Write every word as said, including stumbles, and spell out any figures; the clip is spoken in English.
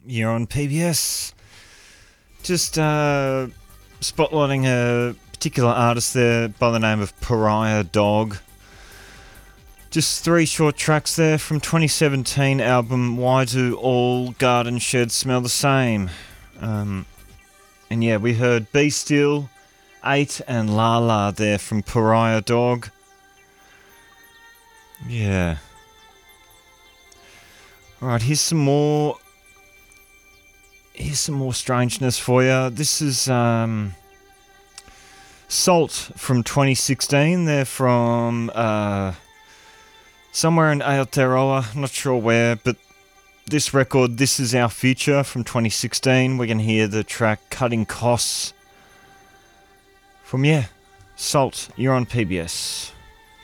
You're on P B S. Just uh, spotlighting a particular artist there by the name of Pariah Dog. Just three short tracks there from twenty seventeen album Why Do All Garden Sheds Smell the Same? Um, and yeah, we heard Be Still, eight and La La there from Pariah Dog. Yeah. Alright, here's some more... Here's some more strangeness for you. This is um, Salt from twenty sixteen. They're from uh, somewhere in Aotearoa, not sure where, but this record, This Is Our Future from twenty sixteen. We're going to hear the track Cutting Costs from, yeah, Salt. You're on P B S.